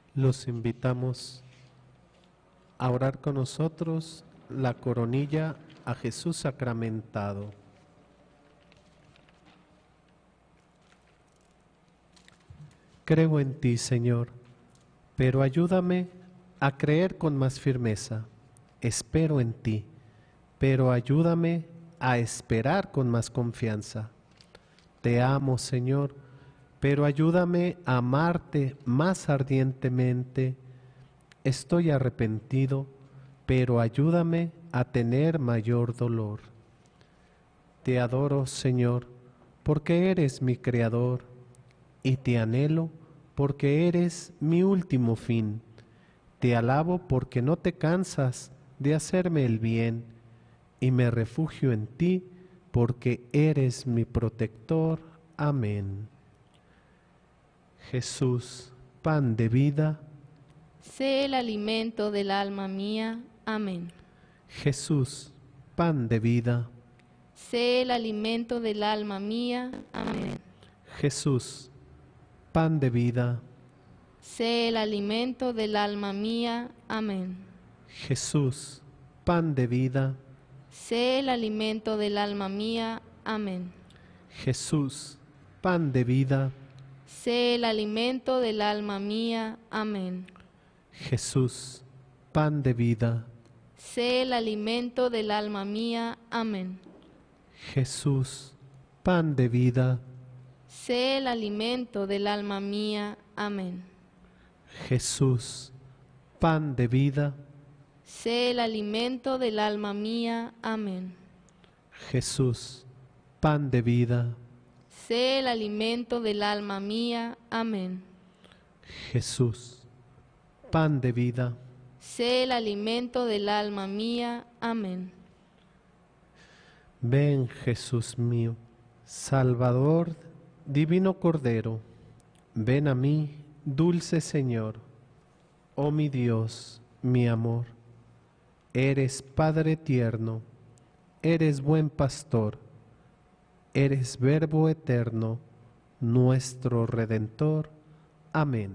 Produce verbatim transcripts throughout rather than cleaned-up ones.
Los invitamos a orar con nosotros la coronilla a Jesús sacramentado. Creo en ti, Señor, pero ayúdame a creer con más firmeza. Espero en ti, pero ayúdame a esperar con más confianza. Te amo, Señor, pero ayúdame a amarte más ardientemente. Estoy arrepentido, pero ayúdame a tener mayor dolor. Te adoro, Señor, porque eres mi Creador, y te anhelo porque eres mi último fin. Te alabo porque no te cansas de hacerme el bien, y me refugio en ti porque eres mi protector. Amén. Jesús, pan de vida, sé el alimento del alma mía. Amén. Jesús, pan de vida, sé el alimento del alma mía. Amén. Jesús, pan de vida, sé el alimento del alma mía. Amén. Jesús, pan de vida, sé el alimento del alma mía. Amén. Jesús, pan de vida, sé el alimento del alma mía. Amén. Jesús, pan de vida, sé el alimento del alma mía. Amén. Jesús, pan de vida, sé el alimento del alma mía. Amén. Jesús, pan de vida, sé el alimento del alma mía. Amén. Jesús, pan de vida, sé el alimento del alma mía. Amén. Jesús, pan de vida, sé el alimento del alma mía. Amén. Ven, Jesús mío, Salvador, divino Cordero, ven a mí, dulce Señor. Oh mi Dios, mi amor, eres Padre tierno, eres buen pastor, eres Verbo eterno, nuestro Redentor. Amén.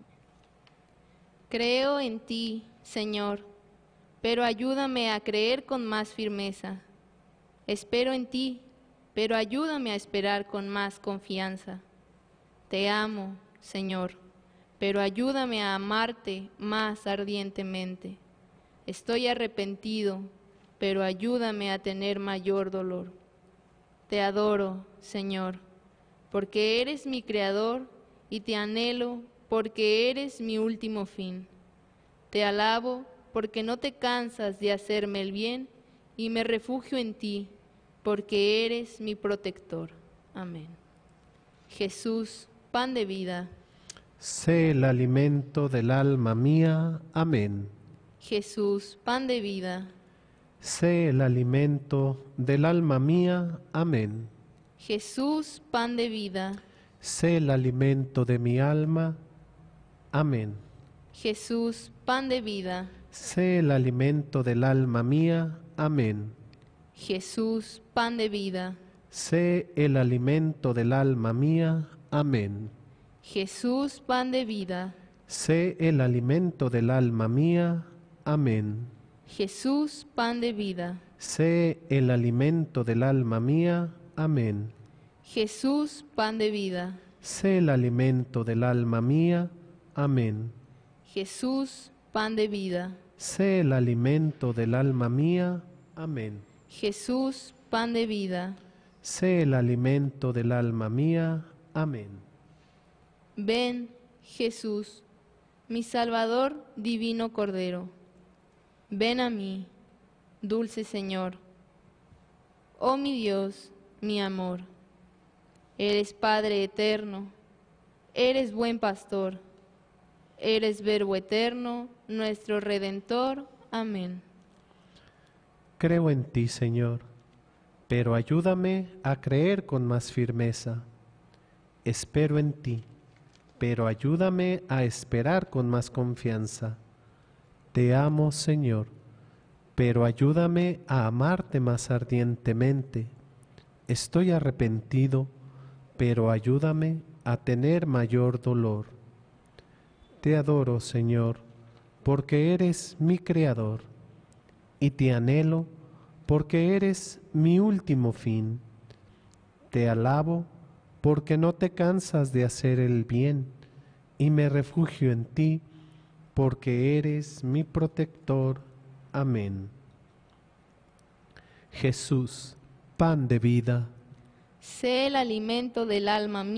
Creo en ti, Señor, pero ayúdame a creer con más firmeza. Espero en ti, pero ayúdame a esperar con más confianza. Te amo, Señor, pero ayúdame a amarte más ardientemente. Estoy arrepentido, pero ayúdame a tener mayor dolor. Te adoro, Señor, porque eres mi Creador, y te anhelo porque eres mi último fin. Te alabo porque no te cansas de hacerme el bien, y me refugio en ti, porque eres mi protector. Amén. Jesús, pan de vida, sé el alimento del alma mía. Amén. Jesús, pan de vida, sé el alimento del alma mía. Amén. Jesús, pan de vida, sé el alimento de mi alma. Amén. Jesús, pan de vida, sé el alimento del alma mía. Amén. Jesús, pan de vida, sé el alimento del alma mía. Amén. Jesús, pan de vida, sé el alimento del alma mía. Amén. Jesús, pan de vida, sé el alimento del alma mía. Amén. Jesús, pan de vida, sé el alimento del alma mía. Amén. Jesús, pan de vida, sé el alimento del alma mía. Amén. Jesús, pan de vida, sé el alimento del alma mía. Amén. Ven, Jesús, mi Salvador, divino Cordero. Ven a mí, dulce Señor. Oh mi Dios, mi amor, eres Padre eterno, eres buen pastor, eres Verbo eterno, nuestro Redentor. Amén. Creo en ti, Señor, pero ayúdame a creer con más firmeza. Espero en ti, pero ayúdame a esperar con más confianza. Te amo, Señor, pero ayúdame a amarte más ardientemente. Estoy arrepentido, pero ayúdame a tener mayor dolor. Te adoro, Señor, porque eres mi Creador, y te anhelo porque eres mi último fin. Te alabo porque no te cansas de hacer el bien, y me refugio en ti porque eres mi protector. Amén. Jesús, pan de vida, sé el alimento del alma mía.